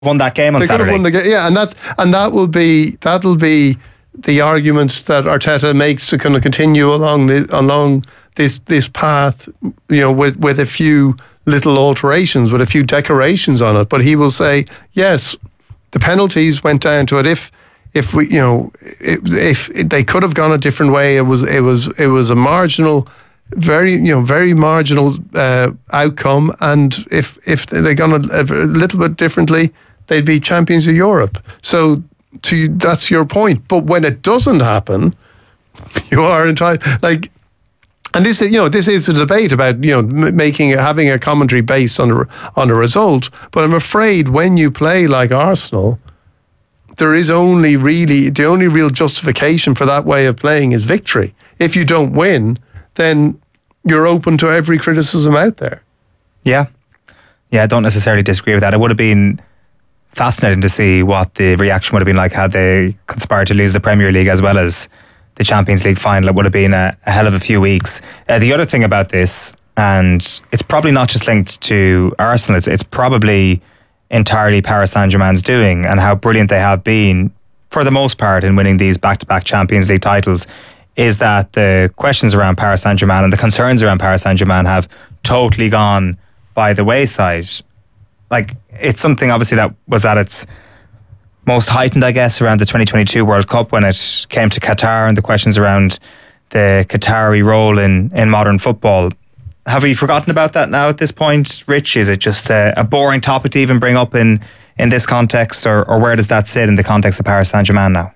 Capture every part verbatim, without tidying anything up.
won that game on they Saturday. Could have won the game, yeah, and that's and that will be that will be the argument that Arteta makes to kind of continue along the, along this this path, you know, with with a few little alterations, with a few decorations on it. But he will say, yes, the penalties went down to it. If if we, you know, if, if they could have gone a different way, it was it was it was a marginal. Very, you know, very marginal uh, outcome, and if if they'd gone a, a little bit differently, they'd be champions of Europe. So, to that's your point. But when it doesn't happen, you are entitled. Like, and this is, you know, this is a debate about, you know, m- making having a commentary based on a, on a result. But I'm afraid when you play like Arsenal, there is only really the only real justification for that way of playing is victory. If you don't win, then you're open to every criticism out there. Yeah. Yeah, I don't necessarily disagree with that. It would have been fascinating to see what the reaction would have been like had they conspired to lose the Premier League as well as the Champions League final. It would have been a, a hell of a few weeks. Uh, the other thing about this, and it's probably not just linked to Arsenal, it's, it's probably entirely Paris Saint-Germain's doing and how brilliant they have been, for the most part, in winning these back-to-back Champions League titles, is that the questions around Paris Saint-Germain and the concerns around Paris Saint-Germain have totally gone by the wayside. Like, it's something obviously that was at its most heightened, I guess, around the twenty twenty-two World Cup when it came to Qatar and the questions around the Qatari role in, in modern football. Have we forgotten about that now at this point, Rich? Is it just a, a boring topic to even bring up in, in this context, or, or where does that sit in the context of Paris Saint-Germain now?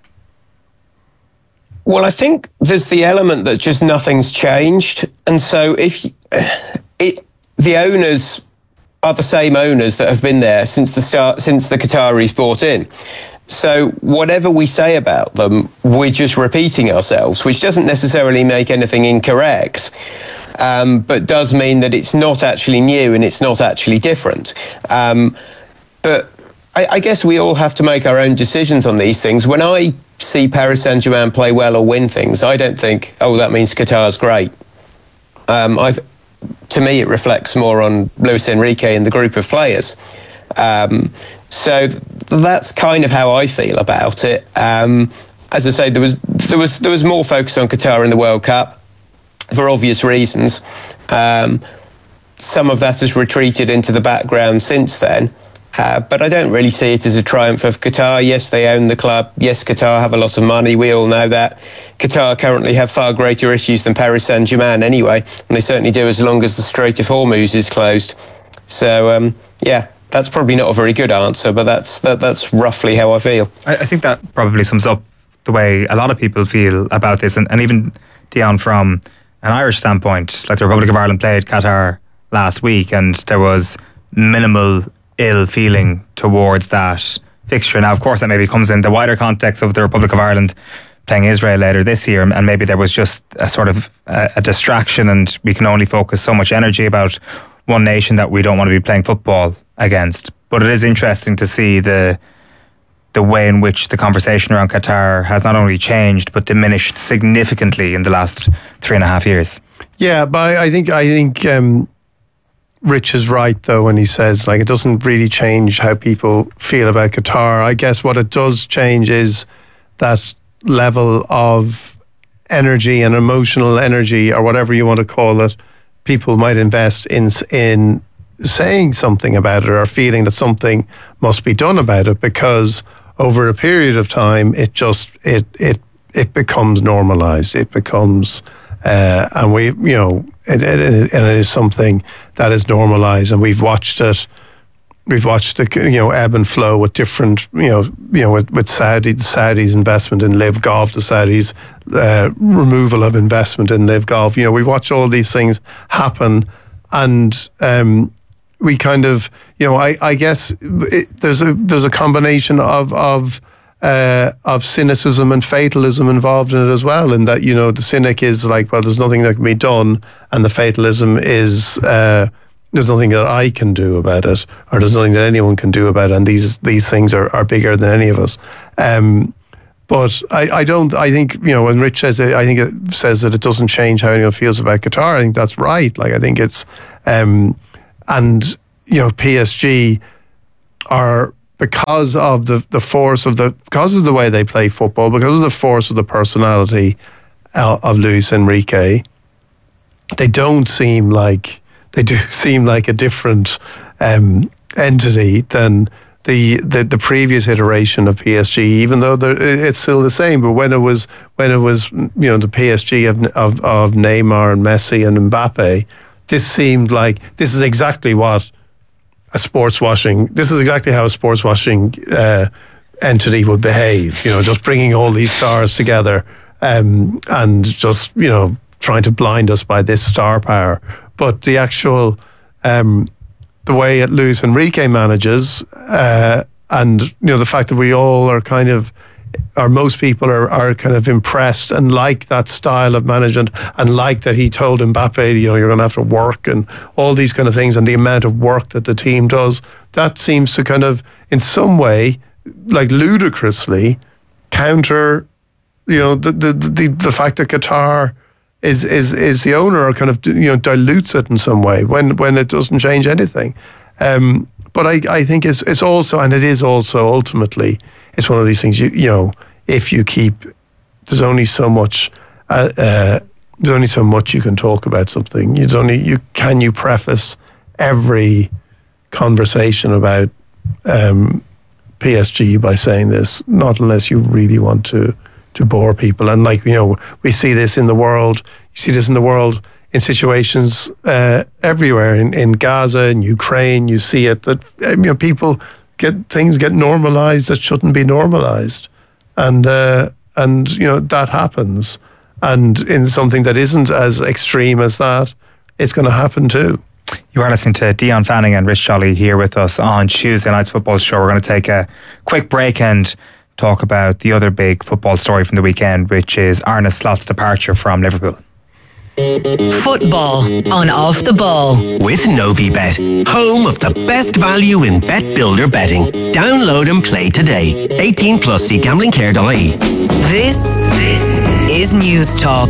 Well, I think there's the element that just nothing's changed. And so if it, the owners are the same owners that have been there since the start, since the Qataris bought in. So whatever we say about them, we're just repeating ourselves, which doesn't necessarily make anything incorrect, um, but does mean that it's not actually new and it's not actually different. Um, but I, I guess we all have to make our own decisions on these things. When I see Paris Saint-Germain play well or win things, I don't think, oh, that means Qatar's great. Um, I've, to me, it reflects more on Luis Enrique and the group of players. Um, so that's kind of how I feel about it. Um, as I say, there was there was there was more focus on Qatar in the World Cup for obvious reasons. Um, some of that has retreated into the background since then. Uh, but I don't really see it as a triumph of Qatar. Yes, they own the club. Yes, Qatar have a lot of money. We all know that. Qatar currently have far greater issues than Paris Saint-Germain anyway, and they certainly do as long as the Strait of Hormuz is closed. So, um, yeah, that's probably not a very good answer, but that's that, that's roughly how I feel. I, I think that probably sums up the way a lot of people feel about this, and, and even, Dion, from an Irish standpoint, like the Republic of Ireland played Qatar last week, and there was minimal ill feeling towards that fixture. Now, of course, that maybe comes in the wider context of the Republic of Ireland playing Israel later this year, and maybe there was just a sort of a, a distraction, and we can only focus so much energy about one nation that we don't want to be playing football against. But it is interesting to see the the way in which the conversation around Qatar has not only changed but diminished significantly in the last three and a half years. Yeah, but I think I think um, Rich is right though when he says like it doesn't really change how people feel about Qatar. I guess what it does change is that level of energy and emotional energy, or whatever you want to call it, people might invest in in saying something about it or feeling that something must be done about it, because over a period of time it just it it it becomes normalized. It becomes uh, and we you know it, it, and it is something that is normalized, and we've watched it. We've watched the you know ebb and flow with different you know you know with, with Saudi the Saudis' investment in Live Golf, the Saudis' uh, removal of investment in Live Golf. You know, we watch all these things happen, and um, we kind of you know I I guess it, there's a there's a combination of of uh, of cynicism and fatalism involved in it as well. In that you know the cynic is like, well, there's nothing that can be done, and the fatalism is. Uh, There's nothing that I can do about it, or there's nothing that anyone can do about it, and these these things are, are bigger than any of us. Um, but I, I don't. I think you know when Rich says it, I think it says that it doesn't change how anyone feels about Qatar. I think that's right. Like I think it's, um, and you know P S G are because of the, the force of the because of the way they play football, because of the force of the personality uh, of Luis Enrique, they don't seem like they do seem like a different um, entity than the, the the previous iteration of P S G. Even though it's still the same, but when it was when it was you know the P S G of of, of Neymar and Messi and Mbappe, this seemed like this is exactly what a sports washing. This is exactly how a sports washing uh, entity would behave. You know, just bringing all these stars together um, and just you know trying to blind us by this star power. But the actual um, the way Luis Enrique manages, uh, and you know the fact that we all are kind of, or most people are, are kind of impressed and like that style of management, and like that he told Mbappe, you know, you're going to have to work and all these kind of things, and the amount of work that the team does, that seems to kind of, in some way, like ludicrously, counter, you know, the the the, the fact that Qatar is is is the owner, or kind of you know dilutes it in some way when when it doesn't change anything. Um, but I I think it's it's also, and it is also ultimately, it's one of these things, you you know, if you keep, there's only so much, uh, uh, there's only so much you can talk about something. There's only, you can you preface every conversation about um, P S G by saying this, not unless you really want to, to bore people. And like, you know, we see this in the world, you see this in the world in situations uh, everywhere, in, in Gaza, in Ukraine, you see it, that you know, people get things get normalized that shouldn't be normalized, and uh, and you know that happens, and in something that isn't as extreme as that, it's going to happen too. You are listening to Dion Fanning and Rich Jolly here with us on Tuesday night's football show. We're going to take a quick break and talk about the other big football story from the weekend, which is Arne Slot's departure from Liverpool. Football on Off the Ball with Novibet, home of the best value in bet builder betting. Download and play today. eighteen plus, see gambling care dot I E. This, this is News Talk.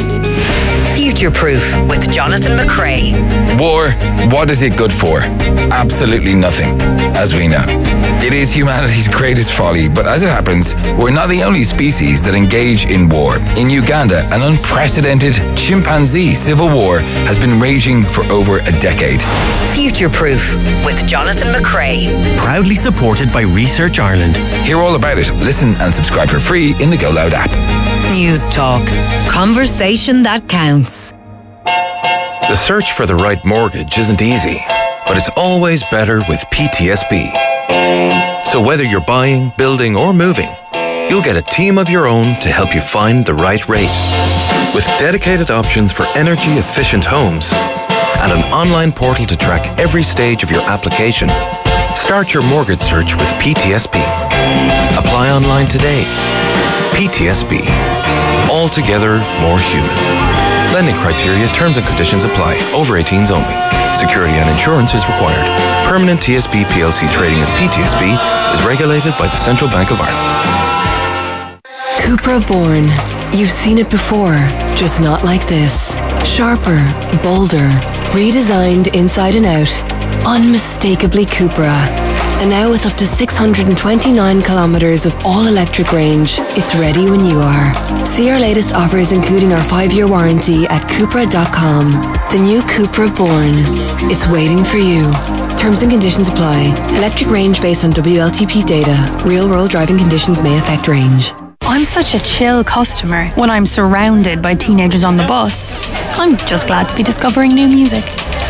Future Proof with Jonathan McCrae. War, what is it good for? Absolutely nothing, as we know. It is humanity's greatest folly, but as it happens, we're not the only species that engage in war. In Uganda, an unprecedented chimpanzee civil war has been raging for over a decade. Future Proof with Jonathan McCrae. Proudly supported by Research Ireland. Hear all about it. Listen and subscribe for free in the Go Loud app. News Talk. Conversation that counts. The search for the right mortgage isn't easy, but it's always better with P T S B. So whether you're buying, building, or moving, you'll get a team of your own to help you find the right rate. With dedicated options for energy-efficient homes and an online portal to track every stage of your application, start your mortgage search with P T S B. Apply online today. P T S B. Altogether more human. Lending criteria, terms and conditions apply. Over eighteens only. Security and insurance is required. Permanent T S B P L C trading as P T S B is regulated by the Central Bank of Ireland. Cupra Born. You've seen it before, just not like this. Sharper, bolder, redesigned inside and out. Unmistakably Cupra. And now with up to six hundred twenty-nine kilometres of all-electric range, it's ready when you are. See our latest offers including our five-year warranty at Cupra dot com. The new Cupra Born. It's waiting for you. Terms and conditions apply. Electric range based on W L T P data. Real-world driving conditions may affect range. I'm such a chill customer when I'm surrounded by teenagers on the bus. I'm just glad to be discovering new music.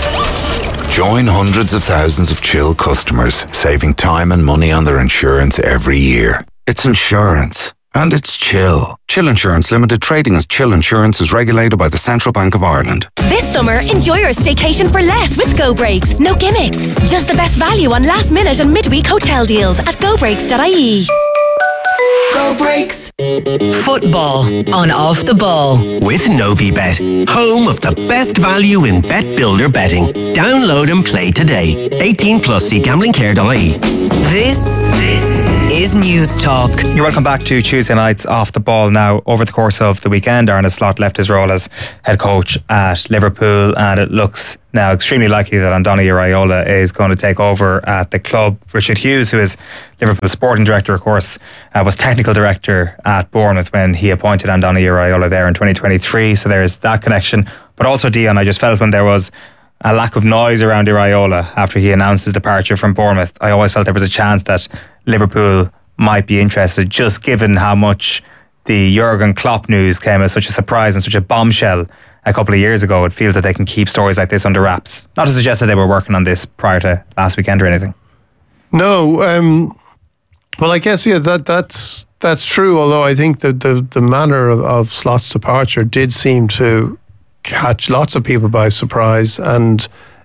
Join hundreds of thousands of Chill customers, saving time and money on their insurance every year. It's insurance. And it's Chill. Chill Insurance Limited, trading as Chill Insurance, is regulated by the Central Bank of Ireland. This summer, enjoy your staycation for less with Go Breaks. No gimmicks. Just the best value on last minute and midweek hotel deals at go breaks dot I E. Go Breaks. Football on Off the Ball with Novibet, home of the best value in bet builder betting. Download and play today. eighteen plus, see gambling care dot I E. This, this This is News Talk. You're welcome back to Tuesday Nights Off the Ball. Now, over the course of the weekend, Arne Slot left his role as head coach at Liverpool, and it looks now extremely likely that Andoni Iraola is going to take over at the club. Richard Hughes, who is Liverpool's sporting director, of course, uh, was technical director at Bournemouth when he appointed Andoni Iraola there in twenty twenty-three, so there's that connection. But also, Dion, I just felt when there was a lack of noise around Iraola after he announced his departure from Bournemouth, I always felt there was a chance that Liverpool might be interested, just given how much the Jurgen Klopp news came as such a surprise and such a bombshell a couple of years ago. It feels that they can keep stories like this under wraps. Not to suggest that they were working on this prior to last weekend or anything. No, um, well, I guess yeah, that that's that's true. Although I think that the the manner of, of Slot's departure did seem to catch lots of people by surprise, and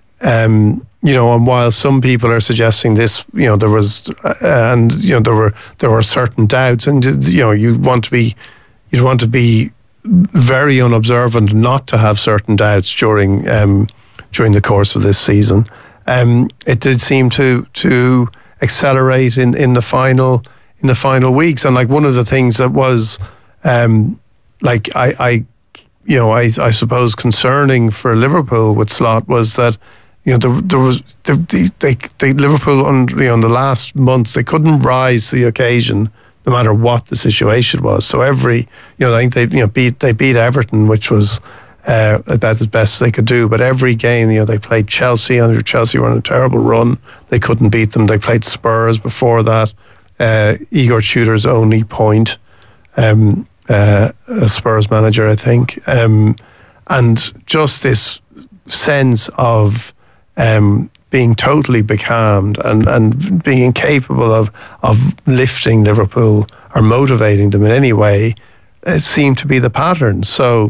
um, you know, and while some people are suggesting this, you know, there was, uh, and you know, there were there were certain doubts, and you know, you want to be, you want to be very unobservant not to have certain doubts during um, during the course of this season. Um, it did seem to to accelerate in, in the final in the final weeks, and like one of the things that was, um, like I. I you know, I, I suppose concerning for Liverpool with Slot was that, you know, there, there was they, they, they Liverpool on you know in the last months they couldn't rise to the occasion no matter what the situation was. So every you know I think they you know beat they beat Everton, which was uh, about the best they could do. But every game you know they played Chelsea, under Chelsea were on a terrible run. They couldn't beat them. They played Spurs before that. Uh, Igor Tudor's only point. Um, Uh, a Spurs manager, I think, um, and just this sense of um, being totally becalmed and, and being incapable of of lifting Liverpool or motivating them in any way, it seemed to be the pattern. So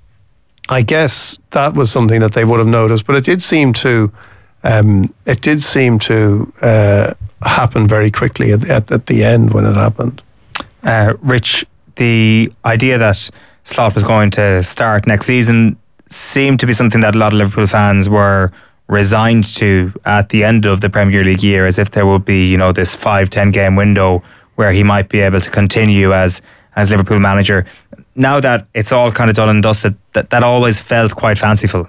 I guess that was something that they would have noticed, but it did seem to um, it did seem to uh, happen very quickly at, at, at the end when it happened. Uh, Rich, the idea that Slot was going to start next season seemed to be something that a lot of Liverpool fans were resigned to at the end of the Premier League year, as if there would be, you know, this five, ten game window where he might be able to continue as as Liverpool manager. Now that it's all kind of done and dusted, that, that always felt quite fanciful.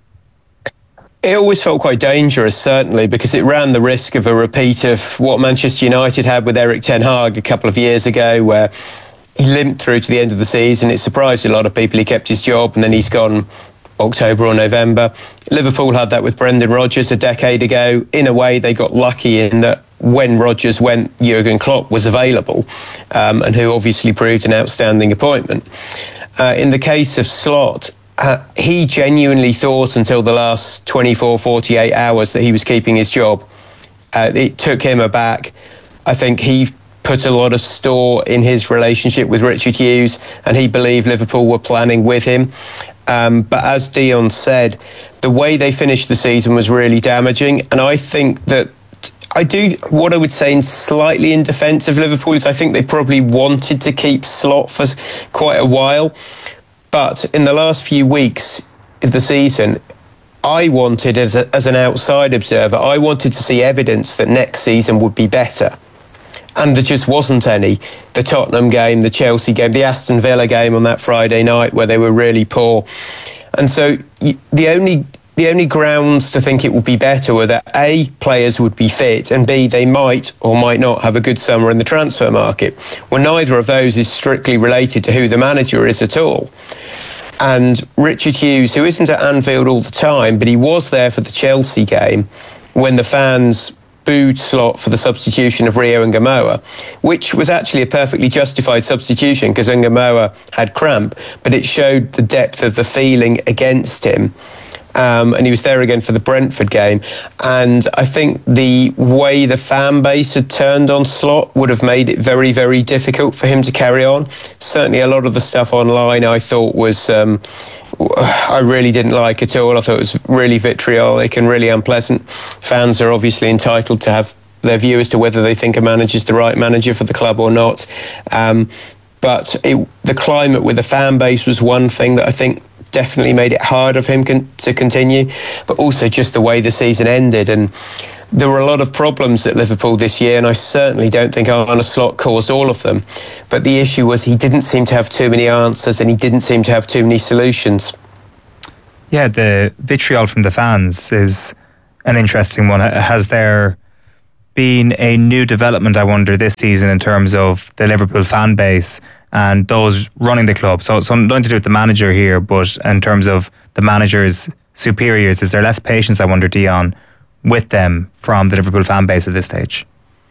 It always felt quite dangerous, certainly, because it ran the risk of a repeat of what Manchester United had with Erik ten Hag a couple of years ago, where he limped through to the end of the season. It surprised a lot of people. He kept his job and then he's gone October or November. Liverpool had that with Brendan Rodgers a decade ago. In a way, they got lucky in that when Rodgers went, Jurgen Klopp was available, um, and who obviously proved an outstanding appointment. Uh, in the case of Slot, uh, he genuinely thought until the last twenty-four, forty-eight hours that he was keeping his job. Uh, it took him aback. I think he put a lot of store in his relationship with Richard Hughes, and he believed Liverpool were planning with him. Um, but as Dion said, the way they finished the season was really damaging, and I think that I do what I would say in slightly in defence of Liverpool is I think they probably wanted to keep Slot for quite a while, but in the last few weeks of the season, I wanted, as, a, as an outside observer, I wanted to see evidence that next season would be better. And there just wasn't any. The Tottenham game, the Chelsea game, the Aston Villa game on that Friday night where they were really poor. And so the only the only grounds to think it would be better were that A, players would be fit, and B, they might or might not have a good summer in the transfer market. Well, neither of those is strictly related to who the manager is at all. And Richard Hughes, who isn't at Anfield all the time, but he was there for the Chelsea game when the fans booed Slot for the substitution of Rio Ngamoa, which was actually a perfectly justified substitution because Ngamoa had cramp, but it showed the depth of the feeling against him. Um, and he was there again for the Brentford game. And I think the way the fan base had turned on Slot would have made it very, very difficult for him to carry on. Certainly a lot of the stuff online I thought was... Um, I really didn't like at all. I thought it was really vitriolic and really unpleasant. Fans are obviously entitled to have their view as to whether they think a manager's the right manager for the club or not. Um, but it, the climate with the fan base was one thing that I think definitely made it harder for him con- to continue, but also just the way the season ended. And there were a lot of problems at Liverpool this year, and I certainly don't think Arne Slot caused all of them. But the issue was he didn't seem to have too many answers, and he didn't seem to have too many solutions. Yeah, the vitriol from the fans is an interesting one. Has there been a new development, I wonder, this season in terms of the Liverpool fan base and those running the club? So it's nothing to do with the manager here, but in terms of the manager's superiors, is there less patience, I wonder, Dion, with them from the Liverpool fan base at this stage?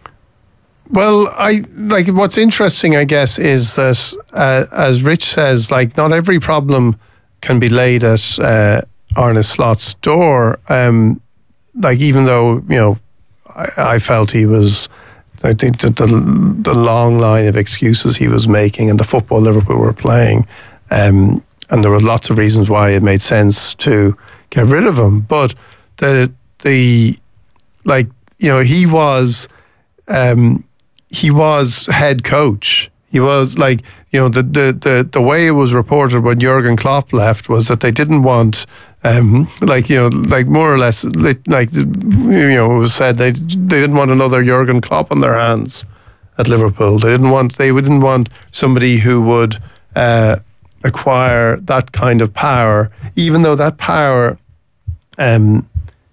Well, I like what's interesting, I guess, is that uh, as Rich says, like not every problem can be laid at uh, Arne Slot's door. Um, like even though you know, I, I felt he was, I think that the the long line of excuses he was making and the football Liverpool were playing, um, and there were lots of reasons why it made sense to get rid of him. But the the like you know he was. Um, He was head coach. He was like, you know, the, the, the, the way it was reported when Jurgen Klopp left was that they didn't want, um, like, you know, like more or less, like, you know, it was said they they didn't want another Jurgen Klopp on their hands at Liverpool. They didn't want, they didn't want somebody who would uh, acquire that kind of power, even though that power, um,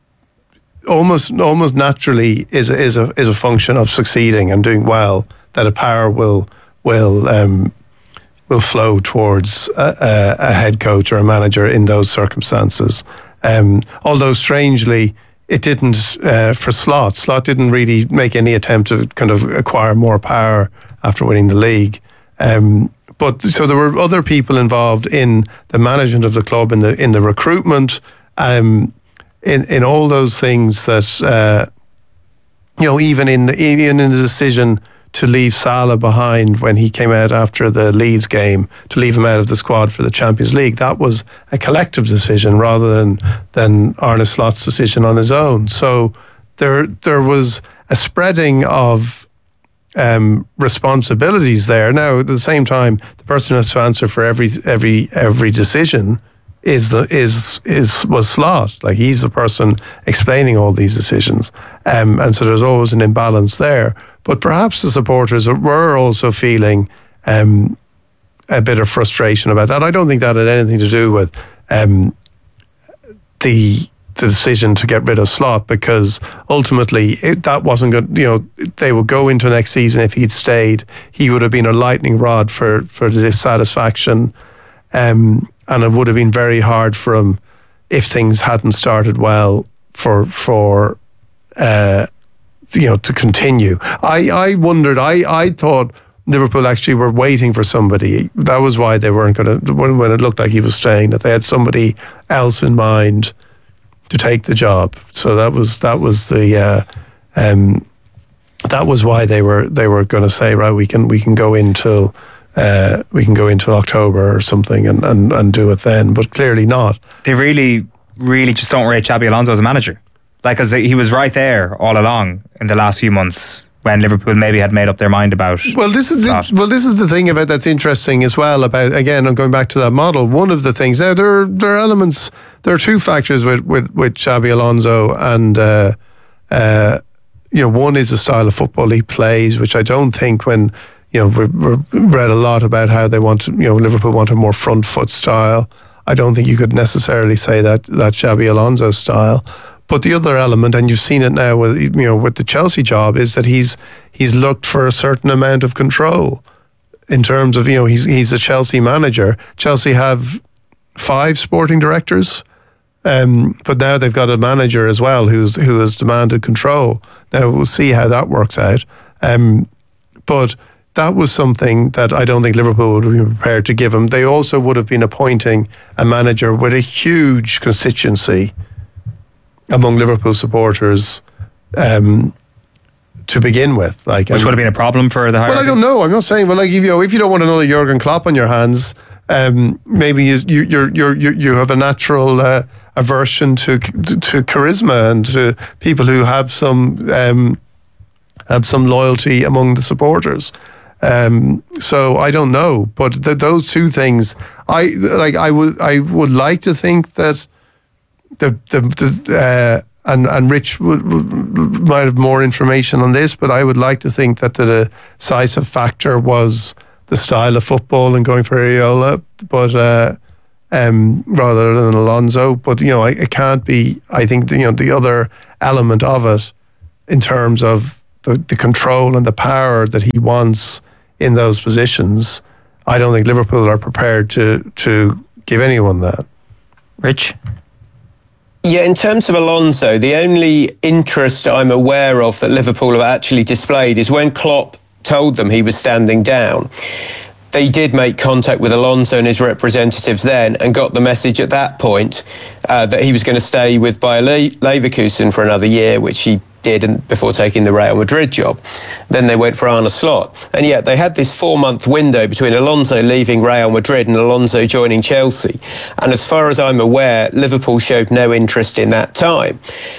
almost almost naturally is a, is a is a function of succeeding and doing well. That a power will will um, will flow towards a, a, a head coach or a manager in those circumstances. Um, although strangely, it didn't uh, for Slot. Slot didn't really make any attempt to kind of acquire more power after winning the league. Um, but so there were other people involved in the management of the club, in the in the recruitment. Um, In, in all those things that, uh, you know, even in the, even in the decision to leave Salah behind when he came out after the Leeds game, to leave him out of the squad for the Champions League, that was a collective decision rather than than Arne Slot's decision on his own. So there there was a spreading of um, responsibilities there. Now, at the same time, the person who has to answer for every every every decision is the is is was Slot. Like he's the person explaining all these decisions, um, and so there's always an imbalance there. But perhaps the supporters were also feeling um, a bit of frustration about that. I don't think that had anything to do with um, the the decision to get rid of Slot, because ultimately it, that wasn't good. You know, they would go into next season, if he'd stayed, he would have been a lightning rod for for the dissatisfaction. Um, and it would have been very hard for him if things hadn't started well for for uh, you know to continue. I, I wondered. I, I thought Liverpool actually were waiting for somebody. That was why they weren't going to. When, when it looked like he was staying, that they had somebody else in mind to take the job. So that was that was the uh, um, that was why they were they were going to say, right, we can we can go into. Uh, we can go into October or something and, and, and do it then, but clearly not. They really, really just don't rate Xabi Alonso as a manager. Like, as he was right there all along in the last few months when Liverpool maybe had made up their mind about. Well, this is this, well, this is the thing about that's interesting as well. About again, I'm going back to that model. One of the things now there are, there are elements. There are two factors with with, with Xabi Alonso, and uh, uh, you know, one is the style of football he plays, which I don't think when. You know, we've read a lot about how they want, you know, Liverpool want a more front foot style. I don't think you could necessarily say that that Xabi Alonso style. But the other element, and you've seen it now with, you know, with the Chelsea job, is that he's he's looked for a certain amount of control in terms of, you know, he's he's a Chelsea manager. Chelsea have five sporting directors, um, but now they've got a manager as well who's who has demanded control. Now we'll see how that works out. Um, but that was something that I don't think Liverpool would have been prepared to give him. They also would have been appointing a manager with a huge constituency among Liverpool supporters um, to begin with. Like, Which would have been a problem for the hierarchy? Well, I don't know. I'm not saying, well, like, if you know, if you don't want another Jurgen Klopp on your hands, um, maybe you you you're, you're, you you have a natural uh, aversion to, to to charisma and to people who have some um, have some loyalty among the supporters. Um, so I don't know, but the, those two things, I like. I would I would like to think that the the, the uh, and and Rich would, would, might have more information on this, but I would like to think that the decisive factor was the style of football and going for Areola, but uh, um, rather than Alonso. But you know, I, it can't be. I think the, you know the other element of it, in terms of the, the control and the power that he wants in those positions, I don't think Liverpool are prepared to to give anyone that. Rich? Yeah, in terms of Alonso, the only interest I'm aware of that Liverpool have actually displayed is when Klopp told them he was standing down. They did make contact with Alonso and his representatives then and got the message at that point uh, that he was going to stay with Bayer Le- Leverkusen for another year, which he did and before taking the Real Madrid job. Then they went for Arne Slot. And yet they had this four-month window between Alonso leaving Real Madrid and Alonso joining Chelsea. And as far as I'm aware, Liverpool showed no interest in that time.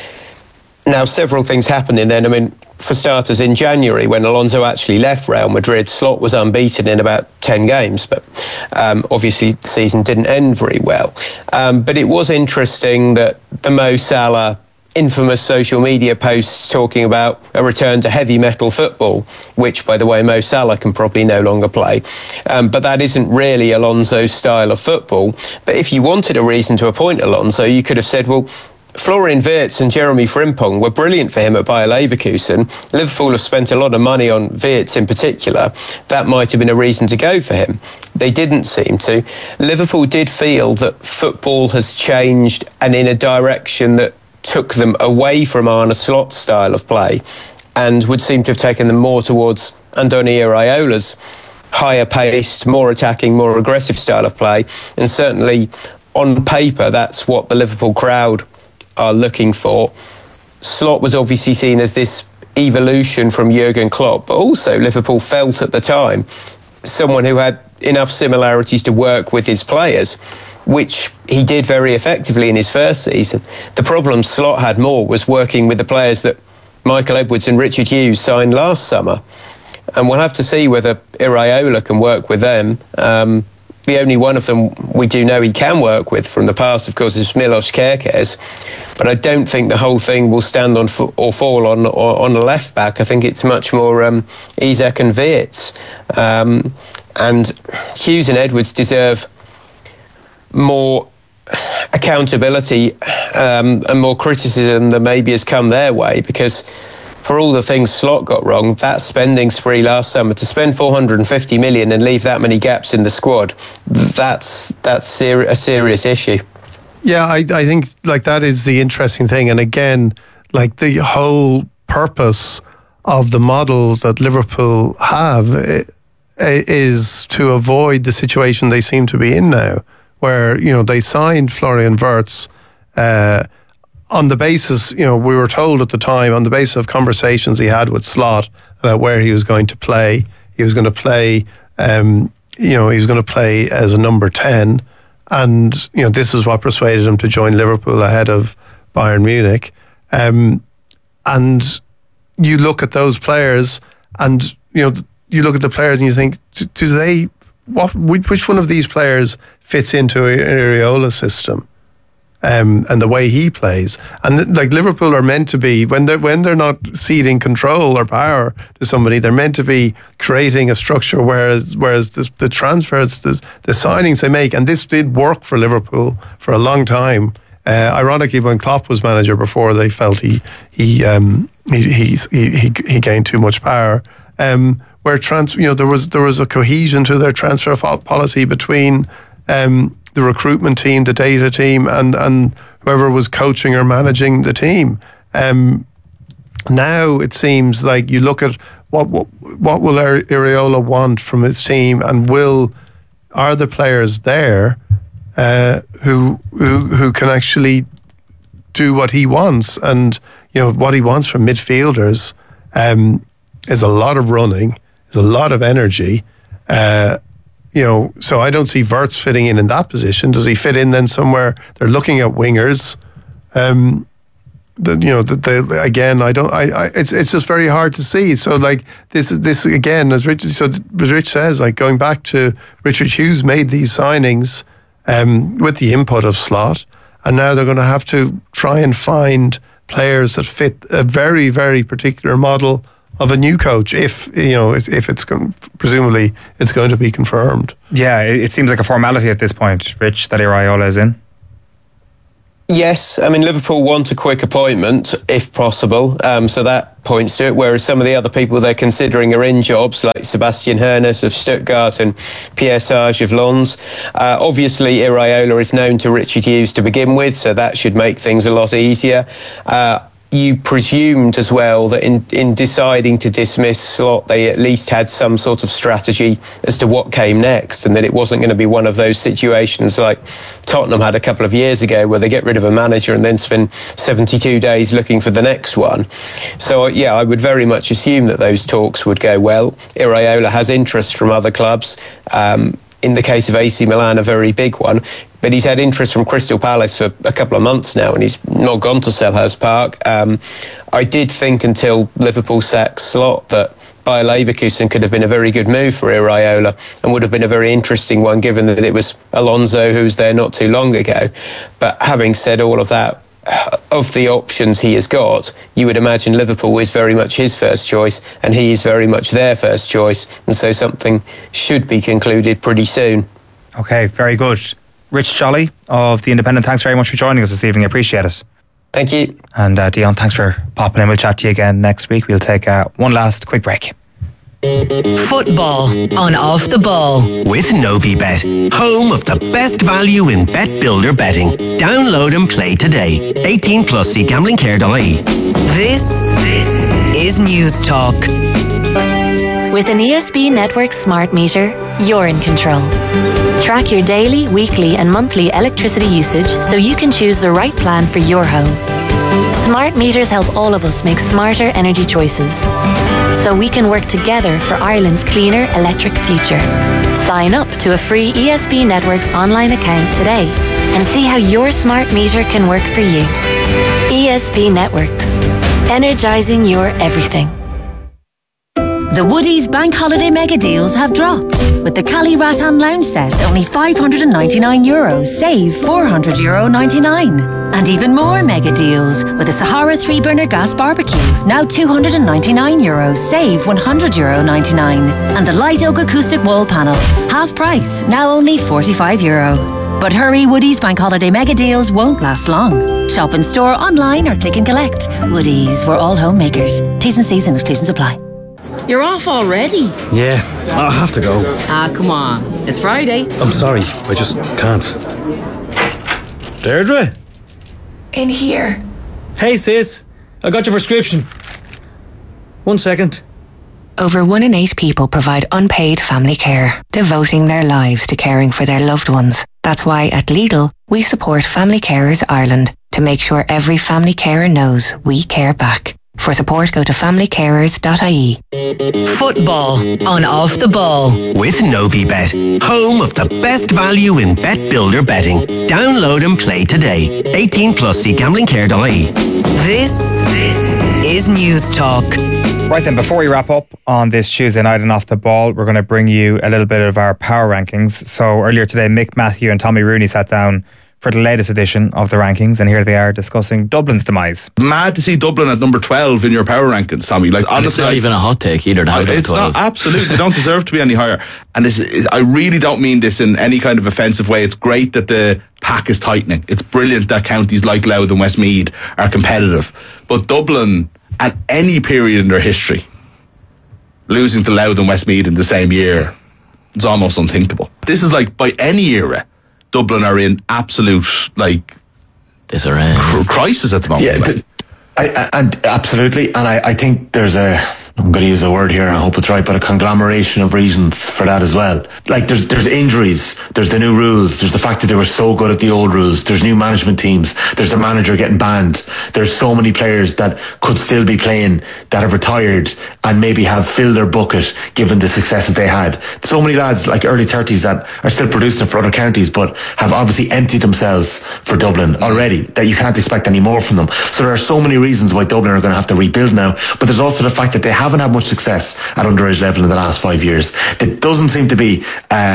Now, several things happened in then. I mean, for starters, in January, when Alonso actually left Real Madrid, Slot was unbeaten in about ten games, but um, obviously the season didn't end very well. Um, but it was interesting that the Mo Salah infamous social media posts talking about a return to heavy metal football, which, by the way, Mo Salah can probably no longer play. Um, but that isn't really Alonso's style of football. But if you wanted a reason to appoint Alonso, you could have said, well, Florian Wirtz and Jeremy Frimpong were brilliant for him at Bayer Leverkusen. Liverpool have spent a lot of money on Wirtz in particular. That might have been a reason to go for him. They didn't seem to. Liverpool did feel that football has changed and in a direction that took them away from Arne Slot's style of play and would seem to have taken them more towards Andoni Iraola's higher paced, more attacking, more aggressive style of play. And certainly on paper, that's what the Liverpool crowd are looking for. Slot was obviously seen as this evolution from Jurgen Klopp, but also Liverpool felt at the time someone who had enough similarities to work with his players, which he did very effectively in his first season. The problem Slot had more was working with the players that Michael Edwards and Richard Hughes signed last summer. And we'll have to see whether Iraola can work with them. Um, the only one of them we do know he can work with from the past, of course, is Milos Kerkez. But I don't think the whole thing will stand on fo- or fall on or, on the left back. I think it's much more um, Isak and Wirtz. Um, and Hughes and Edwards deserve more accountability um, and more criticism than maybe has come their way, because for all the things Slot got wrong, that spending spree last summer, to spend four hundred fifty million and leave that many gaps in the squad, that's that's ser- a serious issue. Yeah, I, I think like that is the interesting thing. And again, like the whole purpose of the model that Liverpool have is to avoid the situation they seem to be in now, where, you know, they signed Florian Wirtz uh, on the basis, you know, we were told at the time, on the basis of conversations he had with Slot about where he was going to play. He was going to play, um, you know, he was going to play as a number ten. And, you know, this is what persuaded him to join Liverpool ahead of Bayern Munich. Um, and you look at those players and, you know, you look at the players and you think, do they, what, which one of these players fits into an Areola system um, and the way he plays? And like Liverpool are meant to be, when they're, when they're not ceding control or power to somebody, they're meant to be creating a structure, whereas whereas the, the transfers, the, the signings they make, and this did work for Liverpool for a long time. Uh, ironically, when Klopp was manager before, they felt he he um, he, he he he gained too much power. Um, where trans, you know, there was there was a cohesion to their transfer policy between um, the recruitment team, the data team, and and whoever was coaching or managing the team. Um, now it seems like you look at what what, what will Areola want from his team, and will are the players there uh, who who who can actually do what he wants, and you know what he wants from midfielders um, is a lot of running. There's a lot of energy, uh, you know, so I don't see Wirtz fitting in in that position. Does he fit in then somewhere? They're looking at wingers. Um, the, you know, the, the, again, I don't, I, I, it's it's just very hard to see. So like this, this again, as Rich, so as Rich says, like going back to Richard Hughes made these signings um, with the input of Slot, and now they're going to have to try and find players that fit a very, very particular model of a new coach, if you know, if it's con- presumably it's going to be confirmed. Yeah, it, it seems like a formality at this point, Rich, that Iraola is in. Yes, I mean, Liverpool want a quick appointment, if possible, um, so that points to it, whereas some of the other people they're considering are in jobs, like Sebastian Hoeneß of Stuttgart and Pierre Sage of Lens. Uh, obviously, Iraola is known to Richard Hughes to begin with, so that should make things a lot easier. Uh, You presumed as well that in, in deciding to dismiss Slot, they at least had some sort of strategy as to what came next, and that it wasn't going to be one of those situations like Tottenham had a couple of years ago where they get rid of a manager and then spend seventy-two days looking for the next one. So, yeah, I would very much assume that those talks would go well. Iraola has interest from other clubs. Um, in the case of A C Milan, a very big one. But he's had interest from Crystal Palace for a couple of months now, and he's not gone to Selhurst Park. Um, I did think until Liverpool sacked Slot that Bayer Leverkusen could have been a very good move for Iraola and would have been a very interesting one, given that it was Alonso who was there not too long ago. But having said all of that, of the options he has got, you would imagine Liverpool is very much his first choice, and he is very much their first choice. And so something should be concluded pretty soon. Okay, very good. Rich Jolly of The Independent, thanks very much for joining us this evening. I appreciate it. Thank you. And uh, Dion, thanks for popping in. We'll chat to you again next week. We'll take uh, one last quick break. Football on Off the Ball with Novibet, home of the best value in bet builder betting. Download and play today. eighteen plus, see gambling care dot I E. This, this is News Talk. With an E S B Network smart meter, you're in control. Track your daily, weekly and monthly electricity usage so you can choose the right plan for your home. Smart meters help all of us make smarter energy choices, so we can work together for Ireland's cleaner electric future. Sign up to a free E S B Networks online account today and see how your smart meter can work for you. E S B Networks, energizing your everything. The Woodies Bank Holiday Mega Deals have dropped. With the Cali Rattan Lounge set, only five hundred ninety-nine euros, save four hundred euro ninety-nine. And even more mega deals with the Sahara three burner gas barbecue, now two hundred ninety-nine euros, save one hundred euro ninety-nine. And the Light Oak acoustic wall panel, half price, now only forty-five euro. But hurry, Woodies Bank Holiday Mega Deals won't last long. Shop in store, online or click and collect. Woodies, we're all homemakers. T's and C's and exclusions apply. You're off already? Yeah, I have to go. Ah, come on. It's Friday. I'm sorry, I just can't. Deirdre? In here. Hey sis, I got your prescription. One second. Over one in eight people provide unpaid family care, devoting their lives to caring for their loved ones. That's why at Lidl, we support Family Carers Ireland to make sure every family carer knows we care back. For support, go to family carers dot I E. Football on Off the Ball with Novibet, home of the best value in bet builder betting. Download and play today. eighteen plus, see gambling care dot I E. This, this is News Talk. Right then, before we wrap up on this Tuesday night and Off the Ball, we're going to bring you a little bit of our power rankings. So earlier today, Mick Matthew and Tommy Rooney sat down for the latest edition of the rankings, and here they are discussing Dublin's demise. Mad to see Dublin at number twelve in your power rankings, Tommy. Like, honestly, it's not even a hot take either. I, it's not, absolutely, they don't deserve to be any higher. And this, I really don't mean this in any kind of offensive way. It's great that the pack is tightening. It's brilliant that counties like Louth and Westmeath are competitive. But Dublin, at any period in their history, losing to Louth and Westmeath in the same year, it's almost unthinkable. This is like, by any era, Dublin are in absolute, like, disarray, cr- crisis at the moment. Yeah, like. th- I, I, and absolutely, and I, I think there's a, I'm going to use a word here, I hope it's right, but a conglomeration of reasons for that as well. Like, there's there's injuries, there's the new rules, there's the fact that they were so good at the old rules, there's new management teams, there's the manager getting banned, there's so many players that could still be playing that have retired and maybe have filled their bucket given the success that they had. So many lads, like early thirties, that are still producing for other counties but have obviously emptied themselves for Dublin already, that you can't expect any more from them. So there are so many reasons why Dublin are going to have to rebuild now, but there's also the fact that they haven't had much success at underage level in the last five years. There doesn't seem to be uh,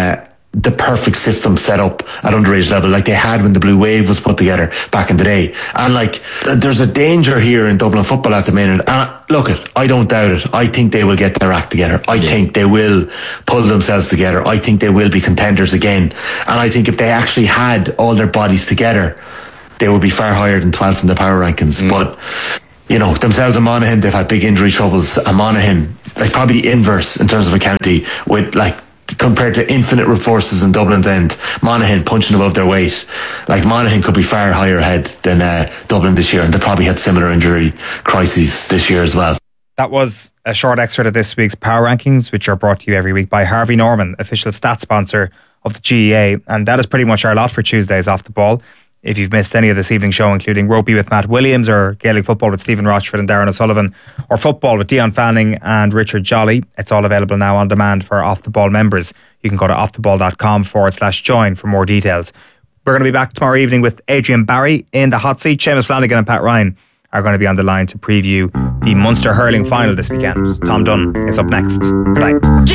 the perfect system set up at underage level, like they had when the Blue Wave was put together back in the day. And like, there's a danger here in Dublin football at the minute. And look, it, I don't doubt it. I think they will get their act together. I yeah. think they will pull themselves together. I think they will be contenders again. And I think if they actually had all their bodies together, they would be far higher than twelfth in the power rankings. Mm. But, you know, themselves and Monaghan, they've had big injury troubles. And Monaghan, like probably inverse in terms of a county with like, compared to infinite forces in Dublin's end, Monaghan punching above their weight. Like Monaghan could be far higher ahead than uh, Dublin this year, and they probably had similar injury crises this year as well. That was a short excerpt of this week's Power Rankings, which are brought to you every week by Harvey Norman, official stat sponsor of the G E A. And that is pretty much our lot for Tuesdays Off the Ball. If you've missed any of this evening's show, including Rugby with Matt Williams, or Gaelic Football with Stephen Rochford and Darren O'Sullivan, or Football with Dion Fanning and Richard Jolly, it's all available now on demand for Off the Ball members. You can go to offtheball.com forward slash join for more details. We're going to be back tomorrow evening with Adrian Barry in the hot seat. Seamus Flanagan and Pat Ryan are going to be on the line to preview the Munster hurling final this weekend. Tom Dunn is up next. Good night.